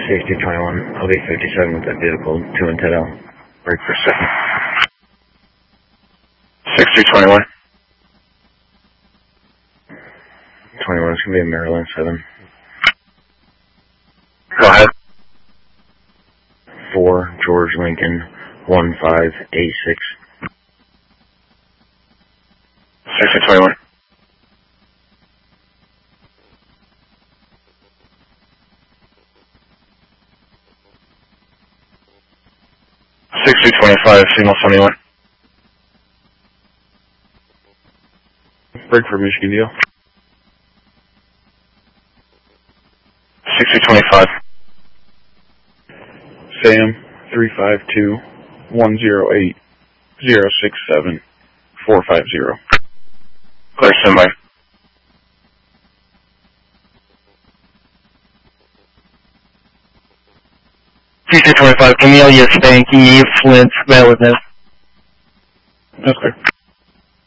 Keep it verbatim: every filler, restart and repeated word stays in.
safety twenty-one, I'll be fifty-seven with that vehicle, two and Ted L. Break for a second. sixty twenty-one. twenty-one is going to be in Maryland, seven. Go ahead. four, George Lincoln, one five, A six. sixty twenty-one. sixty twenty-five, signal seventy-one. Break for Michigan deal. sixty twenty-five. Sam, three five two, one zero eight, zero six seven, four five zero. Clear, standby. sixty twenty-five, Camellia Spanky, Flint, bear with us. That's clear.